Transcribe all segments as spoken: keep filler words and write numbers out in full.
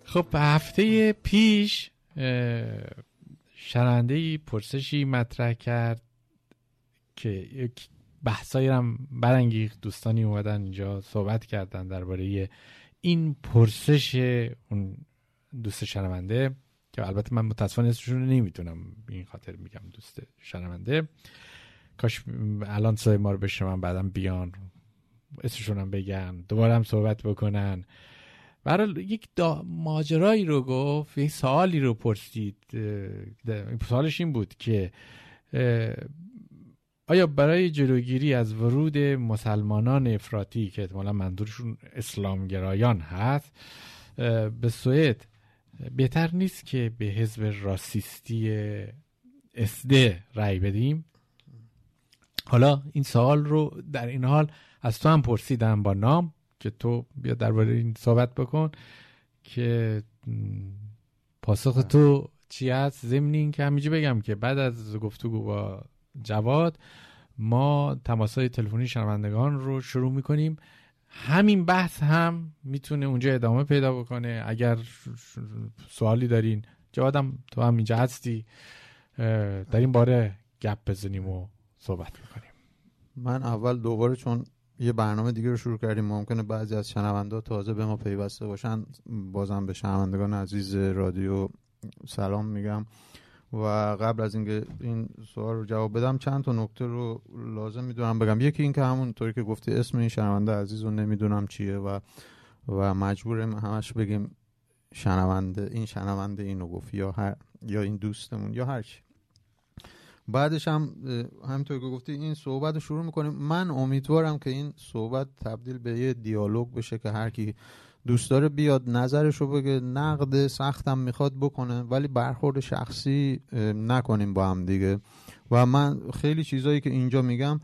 خب هفته پیش شنونده‌ای پرسشی مطرح کرد که یک بحثایی هم برانگیخت. دوستانی اومدن اینجا صحبت کردن درباره این پرسش اون دوست شنونده که البته من متاسفانه اسمشون رو نمیتونم، این خاطر میگم دوست شنونده. کاش الان صدای ما رو بشنون بعدم بیان اسمشون هم بگن دوباره هم صحبت بکنن. برای یک ماجرایی رو گفت، یک سوالی رو پرسید. سوالش این بود که آیا برای جلوگیری از ورود مسلمانان افراطی که احتمالاً منظورشون اسلامگرایان هست به سوئد بهتر نیست که به حزب راسیستی اسده رأی بدیم؟ حالا این سوال رو در این حال از تو هم پرسیدم با نام که تو بیا درباره این صحبت بکن که پاسخ تو چی هست. ضمن این که همینجا بگم که بعد از گفتگو با جواد ما تماس‌های تلفنی شنوندگان رو شروع میکنیم. همین بحث هم میتونه اونجا ادامه پیدا بکنه. اگر سوالی دارین، جوادم تو هم اینجا هستی، در این باره گپ بزنیم و صحبت بکنیم. من اول دوباره چون یه برنامه دیگه رو شروع کردیم ممکنه بعضی از شنوندا تازه به ما پیوسته باشن، بازم به شنوندگان عزیز رادیو سلام میگم و قبل از اینکه این سوال رو جواب بدم چند تا نکته رو لازم میدونم بگم. یکی این که همون طوری که گفتی اسم این شنونده عزیز رو نمیدونم چیه و و مجبوریم همش بگیم شنونده این شنونده اینو گفت یا هر یا این دوستمون یا هر چی. بعدش هم همونطور که گفتی این صحبت رو شروع میکنیم. من امیدوارم که این صحبت تبدیل به یه دیالوگ بشه که هر کی دوست داره بیاد نظرش رو بگه، نقد سختم میخواد بکنه ولی برخورد شخصی نکنیم با هم دیگه. و من خیلی چیزایی که اینجا میگم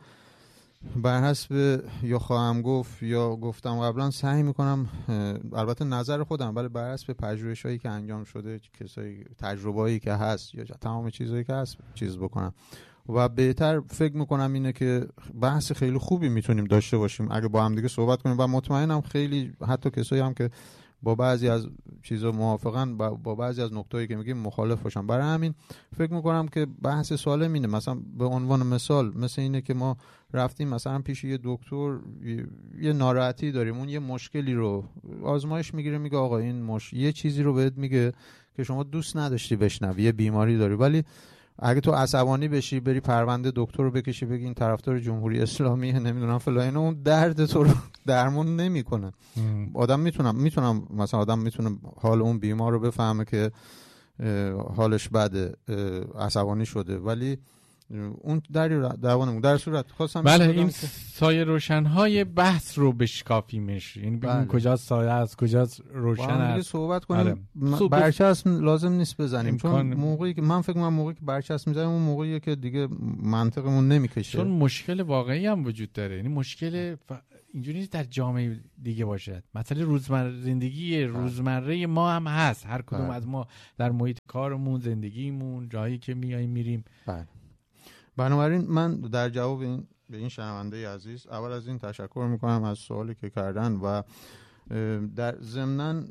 بر حسب یا خواهم گفت یا گفتم قبلا سعی میکنم، البته نظر خودم، ولی بر حسب پژوهشایی که انجام شده، کسایی تجربه‌ای که هست یا تمام چیزایی که هست چیز بکنم. و بهتر فکر میکنم اینه که بحث خیلی خوبی میتونیم داشته باشیم اگه با هم دیگه صحبت کنیم و مطمئنم خیلی حتی کسایی هم که با بعضی از چیزا موافقن با, با بعضی از نکتهایی که میگیم مخالف باشن. برای همین فکر میکنم که بحث سالم اینه. مثلا به عنوان مثال مثل اینه که ما رفتیم مثلا پیش یه دکتر، یه ناراحتی داریم، اون یه مشکلی رو آزمایش میگیره، میگه آقا این مش... یه چیزی رو بهت میگه که شما دوست نداشتی بشنوی، یه بیماری داری، ولی اگه تو عصبانی بشی بری پرونده دکتر رو بکشی بگی این طرفدار جمهوری اسلامی نمیدونم فلان، اون درد تو رو درمون نمیکنه. آدم میتونم میتونم مثلا آدم میتونه حال اون بیمار رو بفهمه که حالش بده، عصبانی شده، ولی اون دری دوانمون در صورت خواستم بله این سایه روشن‌های بحث رو بشکافیمش، یعنی بگیم بله. کجا سایه است کجا روشن است صحبت کنیم. برچسب لازم نیست بزنیم چون موقعی که من فکر کنم موقعی که برچسب می‌زنیم اون موقعیه که دیگه منطقمون نمیکشه، چون مشکل واقعی هم وجود داره. یعنی مشکل ف... اینجوری نیست در جامعه دیگه باشد، مثلا روزمره زندگی روزمره ما هم هست، هر کدوم از ما در محیط کارمون، زندگیمون، جایی که میایم میریم. بله. بنابراین من در جواب این به این شنونده عزیز اول از این تشکر میکنم از سوالی که کردن و در ضمناً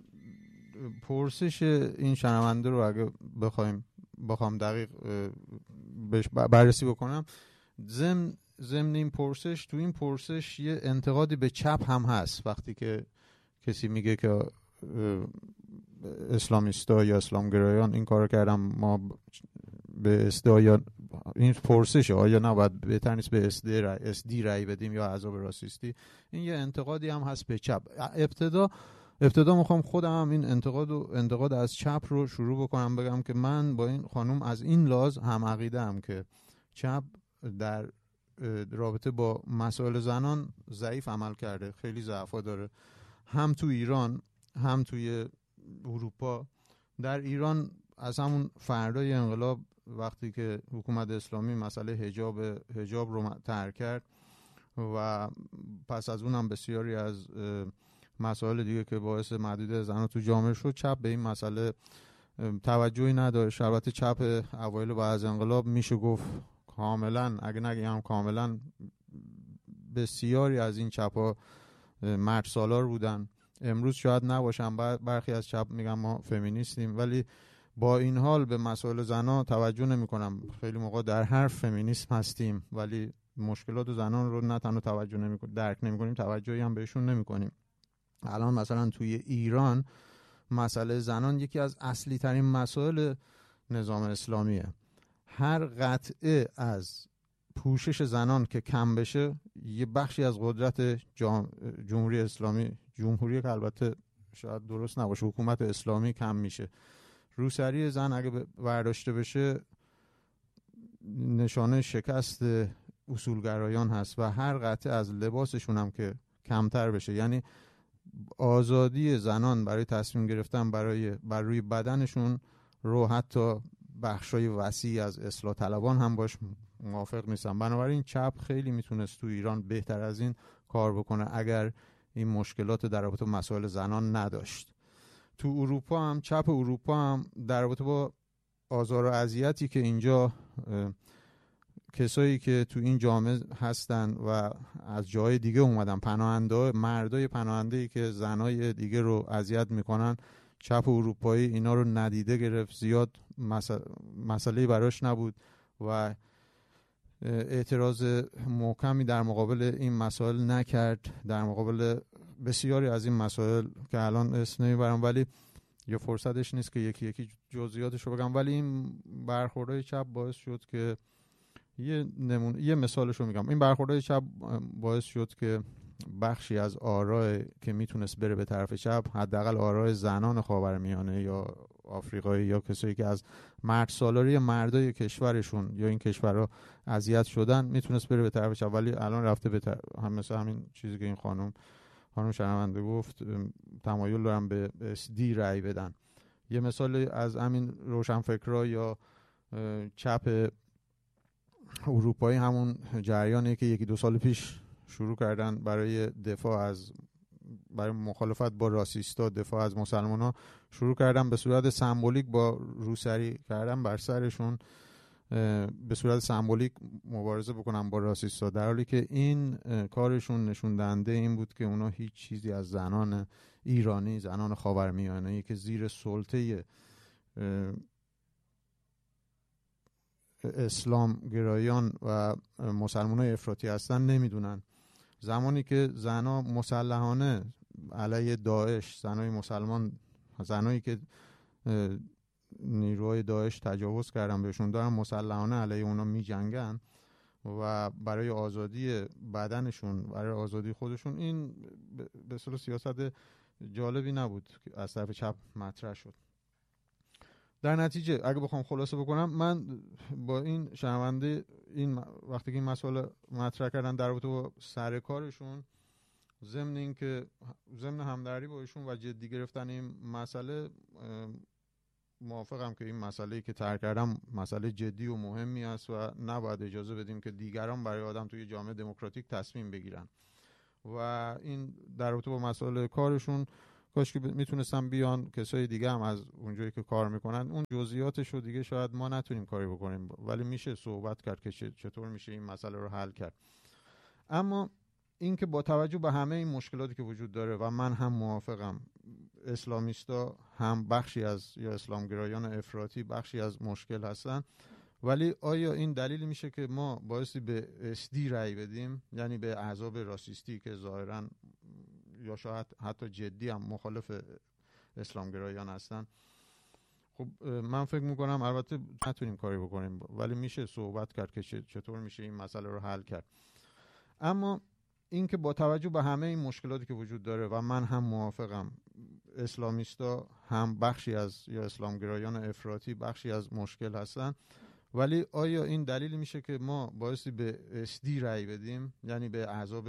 پرسش این شنونده رو اگه بخوایم بخوام دقیق بهش بررسی بکنم، ضمن ضمن این پرسش تو این پرسش یه انتقادی به چپ هم هست. وقتی که کسی میگه که اسلامیستا یا اسلامگرایان این کارو کردن ما به اسدا یا این پرسشه آیا نباید بهتر نیست به اسدی رای اسدی رای بدیم یا عذاب راسیستی، این یه انتقادی هم هست به چپ. ابتدا ابتدا میخوام خودم هم این انتقاد و انتقاد از چپ رو شروع بکنم، بگم که من با این خانم از این لحاظ هم عقیده ام که چپ در رابطه با مسائل زنان ضعیف عمل کرده، خیلی ضعفا داره، هم تو ایران هم توی اروپا. در ایران از همون فردای انقلاب وقتی که حکومت اسلامی مسئله حجاب حجاب رو طرح کرد و پس از اونم بسیاری از مسائل دیگه که باعث محدودیت زنان تو جامعه شد، چپ به این مسئله توجهی نداشت. البته چپ اوایل بعد از انقلاب میشه گفت کاملا، اگه نگم کاملا، بسیاری از این چپا مرد سالار بودن. امروز شاید نباشن، برخی از چپ میگن ما فمینیستیم، ولی با این حال به مسائل زنان توجه نمی‌کنم. خیلی موقع در حرف فمینیسم هستیم ولی مشکلات زنان رو نه تنها توجه نمی‌کنیم، درک نمی‌کنیم، توجهی هم بهشون نمی‌کنیم. الان مثلا توی ایران مسئله زنان یکی از اصلی ترین مسائل نظام اسلامیه. هر قطعه از پوشش زنان که کم بشه، یه بخشی از قدرت جمهوری اسلامی، جمهوری که البته شاید درست نباشه، حکومت اسلامی کم میشه. روسری زن اگه برداشته بشه نشانه شکست اصولگرایان هست و هر قطعه از لباسشون هم که کمتر بشه، یعنی آزادی زنان برای تصمیم گرفتن برای بر روی بدنشون رو حتی بخشای وسیعی از اصلاح طلبان هم باش موافق نیستن. بنابراین چپ خیلی میتونست تو ایران بهتر از این کار بکنه اگر این مشکلات در رابطه با مسائل زنان نداشت. تو اروپا هم چپ اروپا هم در رابطه با آزار و اذیتی که اینجا کسایی که تو این جامعه هستن و از جای دیگه اومدن، پناهنده، مردای پناهنده‌ای که زنای دیگه رو اذیت میکنن، چپ اروپایی اینا رو ندیده گرفت، زیاد مسئله براش نبود و اعتراض محکمی در مقابل این مسائل نکرد، در مقابل بسیاری از این مسائل که الان اسم نمیبرم ولی یه فرصتش نیست که یکی یکی جزئیاتش رو بگم، ولی این برخوردهای چپ باعث شد که یه نمون یه مثالش رو میگم. این برخوردهای چپ باعث شد که بخشی از آرای که میتونست بره به طرف چپ، حداقل آرای زنان خاورمیانه یا آفریقایی یا کسایی که از مرد سالاری مردای کشورشون یا این کشورها اذیت شدن، میتونست بره به طرف چپ، ولی الان رفته به طرف هم، مثلا همین چیزی که این خانم خانم شنونده گفت، تمایل دارن به اس دی رای بدن. یه مثال از همین روشنفکرها یا چپ اروپایی همون جریانی که یکی دو سال پیش شروع کردن برای دفاع از برای مخالفت با راسیستا، دفاع از مسلمان‌ها، شروع کردن به صورت سمبولیک با روسری کردن بر سرشون، به صورت سمبولیک مبارزه بکنن با راسیستا، در حالی که این کارشون نشون دهنده این بود که اونا هیچ چیزی از زنان ایرانی، زنان خاورمیانه‌ای که زیر سلطه اسلام گرایان و مسلمانای افراطی هستن نمیدونن. زمانی که زنا مسلحانه علیه داعش، زنای مسلمان، زنایی که نیروهای داعش تجاوز کردن بهشون، دارن مسلحانه علیه اونا می جنگن و برای آزادی بدنشون، برای آزادی خودشون، این به اصطلاح سیاست جالبی نبود که از طرف چپ مطرح شد. در نتیجه اگه بخوام خلاصه بکنم، من با این شنونده این وقتی که این مسئله مطرح کردن در رابطه با سر کارشون، ضمن این که ضمن همدردی با ایشون و جدی گرفتن این مسئله، موافقم که این مسئله‌ای که طرح کردم مسئله جدی و مهمی است و نباید اجازه بدیم که دیگران برای آدم توی جامعه دموکراتیک تصمیم بگیرن. و این در رابطه با مسئله کارشون کاش که میتونستم بیان کسای دیگه هم از اونجایی که کار میکنن، اون جزئیاتش رو دیگه شاید ما نتونیم کاری بکنیم، ولی میشه صحبت کرد که چطور میشه این مسئله رو حل کرد. اما این که با توجه به همه این مشکلاتی که وجود داره و من هم موافقم، اسلامیستا هم بخشی از یا اسلامگرایان افراطی بخشی از مشکل هستن، ولی آیا این دلیل میشه که ما بایستی به اس دی رای بدیم، یعنی به احزاب راسیستی که ظاهراً یا شاید حتی جدی هم مخالف اسلامگرایان هستن؟ خب من فکر میکنم البته نتونیم کاری بکنیم، ولی میشه صحبت کرد که چطور میشه این مسئله رو حل کرد. اما این که با توجه به همه این مشکلاتی که وجود داره و من هم موافقم، اسلامیستا هم بخشی از یا اسلامگرایان افراطی بخشی از مشکل هستن، ولی آیا این دلیل میشه که ما بایستی به اس دی رای بدیم، یعنی به احزاب